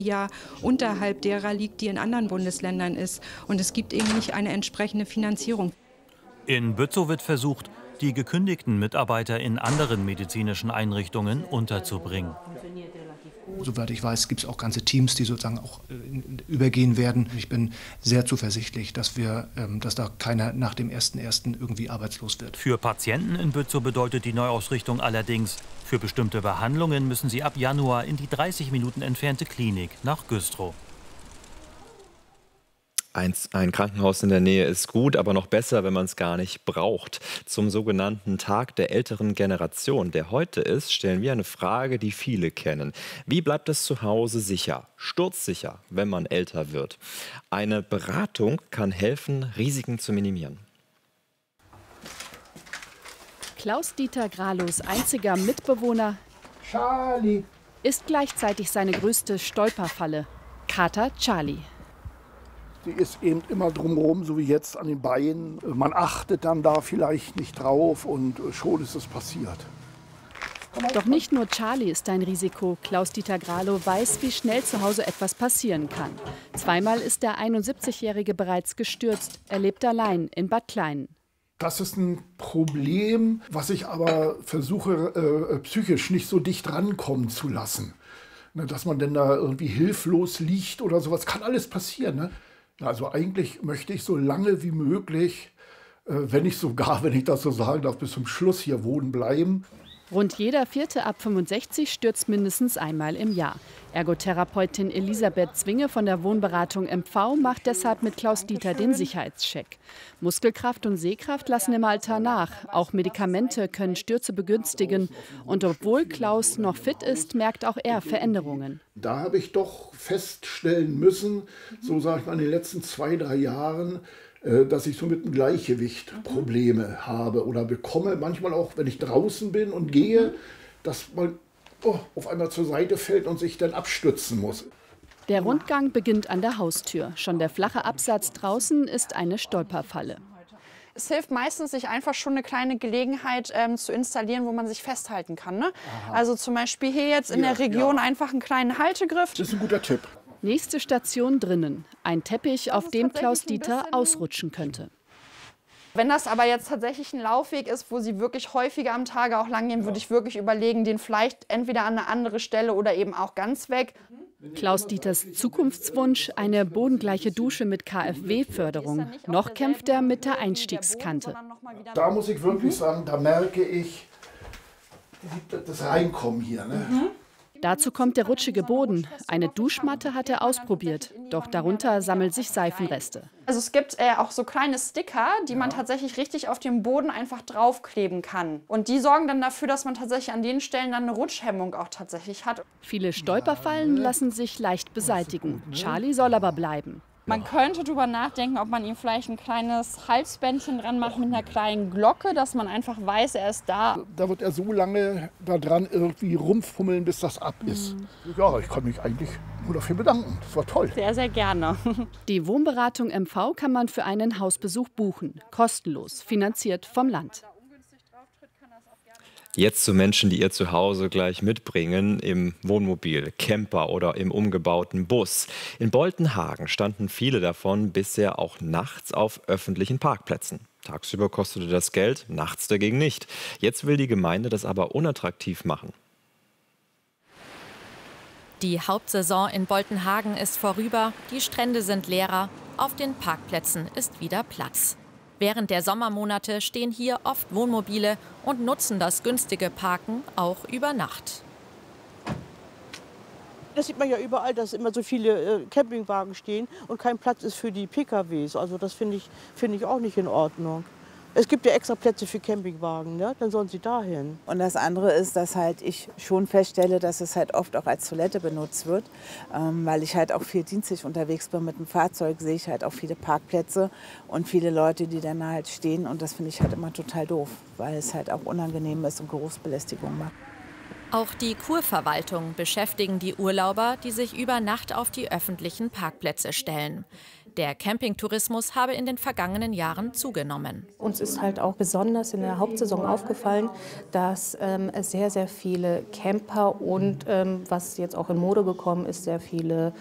ja unterhalb derer liegt, die in anderen Bundesländern ist. Und es gibt eben nicht eine entsprechende Finanzierung. In Bützow wird versucht, die gekündigten Mitarbeiter in anderen medizinischen Einrichtungen unterzubringen. Soweit ich weiß, gibt es auch ganze Teams, die sozusagen auch übergehen werden. Ich bin sehr zuversichtlich, dass da keiner nach dem 1.1. irgendwie arbeitslos wird. Für Patienten in Bützow bedeutet die Neuausrichtung allerdings, für bestimmte Behandlungen müssen sie ab Januar in die 30 Minuten entfernte Klinik nach Güstrow. Ein Krankenhaus in der Nähe ist gut, aber noch besser, wenn man es gar nicht braucht. Zum sogenannten Tag der älteren Generation, der heute ist, stellen wir eine Frage, die viele kennen. Wie bleibt es zu Hause sicher, sturzsicher, wenn man älter wird? Eine Beratung kann helfen, Risiken zu minimieren. Klaus-Dieter Gralohs einziger Mitbewohner Charlie ist gleichzeitig seine größte Stolperfalle. Kater Charlie. Die ist eben immer drumherum, so wie jetzt an den Beinen. Man achtet dann da vielleicht nicht drauf und schon ist es passiert. Doch nicht nur Charlie ist ein Risiko. Klaus-Dieter Gralow weiß, wie schnell zu Hause etwas passieren kann. Zweimal ist der 71-Jährige bereits gestürzt. Er lebt allein in Bad Kleinen. Das ist ein Problem, was ich aber versuche, psychisch nicht so dicht rankommen zu lassen. Ne, dass man denn da irgendwie hilflos liegt oder sowas. Kann alles passieren, ne? Also eigentlich möchte ich so lange wie möglich, wenn ich das so sagen darf, bis zum Schluss hier wohnen bleiben. Rund jeder Vierte ab 65 stürzt mindestens einmal im Jahr. Ergotherapeutin Elisabeth Zwinge von der Wohnberatung MV macht deshalb mit Klaus-Dieter den Sicherheitscheck. Muskelkraft und Sehkraft lassen im Alter nach. Auch Medikamente können Stürze begünstigen. Und obwohl Klaus noch fit ist, merkt auch er Veränderungen. Da habe ich doch feststellen müssen, so sage ich mal in den letzten 2-3 Jahren, dass ich so mit dem Gleichgewicht Probleme habe oder bekomme. Manchmal auch, wenn ich draußen bin und gehe, dass man auf einmal zur Seite fällt und sich dann abstützen muss. Der Rundgang beginnt an der Haustür. Schon der flache Absatz draußen ist eine Stolperfalle. Es hilft meistens, sich einfach schon eine kleine Gelegenheit zu installieren, wo man sich festhalten kann. Ne? Also zum Beispiel hier jetzt in der Region einfach einen kleinen Haltegriff. Das ist ein guter Tipp. Nächste Station drinnen. Ein Teppich, auf dem Klaus-Dieter ausrutschen könnte. Wenn das aber jetzt tatsächlich ein Laufweg ist, wo Sie wirklich häufiger am Tage auch lang gehen, würde ich wirklich überlegen, den vielleicht entweder an eine andere Stelle oder eben auch ganz weg. Klaus-Dieters Zukunftswunsch, eine bodengleiche Dusche mit KfW-Förderung. Noch kämpft er mit der Einstiegskante. Da muss ich wirklich sagen, da merke ich das Reinkommen hier. Ne? Dazu kommt der rutschige Boden. Eine Duschmatte hat er ausprobiert, doch darunter sammeln sich Seifenreste. Also es gibt auch so kleine Sticker, die man tatsächlich richtig auf dem Boden einfach draufkleben kann. Und die sorgen dann dafür, dass man tatsächlich an den Stellen dann eine Rutschhemmung auch tatsächlich hat. Viele Stolperfallen lassen sich leicht beseitigen. Charlie soll aber bleiben. Man könnte darüber nachdenken, ob man ihm vielleicht ein kleines Halsbändchen dran macht mit einer kleinen Glocke, dass man einfach weiß, er ist da. Da wird er so lange da dran irgendwie rumfummeln, bis das ab ist. Ja, ich kann mich eigentlich nur dafür bedanken. Das war toll. Sehr, sehr gerne. Die Wohnberatung MV kann man für einen Hausbesuch buchen. Kostenlos, finanziert vom Land. Jetzt zu Menschen, die ihr Zuhause gleich mitbringen, im Wohnmobil, Camper oder im umgebauten Bus. In Boltenhagen standen viele davon bisher auch nachts auf öffentlichen Parkplätzen. Tagsüber kostete das Geld, nachts dagegen nicht. Jetzt will die Gemeinde das aber unattraktiv machen. Die Hauptsaison in Boltenhagen ist vorüber, die Strände sind leerer, auf den Parkplätzen ist wieder Platz. Während der Sommermonate stehen hier oft Wohnmobile und nutzen das günstige Parken auch über Nacht. Das sieht man ja überall, dass immer so viele Campingwagen stehen und kein Platz ist für die PKWs. Also das finde ich auch nicht in Ordnung. Es gibt ja extra Plätze für Campingwagen, ne? Dann sollen sie dahin. Und das andere ist, dass halt ich schon feststelle, dass es halt oft auch als Toilette benutzt wird. Weil ich halt auch viel dienstlich unterwegs bin mit dem Fahrzeug, sehe ich halt auch viele Parkplätze und viele Leute, die dann halt stehen. Und das finde ich halt immer total doof, weil es halt auch unangenehm ist und Geruchsbelästigung macht. Auch die Kurverwaltung beschäftigen die Urlauber, die sich über Nacht auf die öffentlichen Parkplätze stellen. Der Campingtourismus habe in den vergangenen Jahren zugenommen. Uns ist halt auch besonders in der Hauptsaison aufgefallen, dass sehr, sehr viele Camper und was jetzt auch in Mode gekommen ist, sehr viele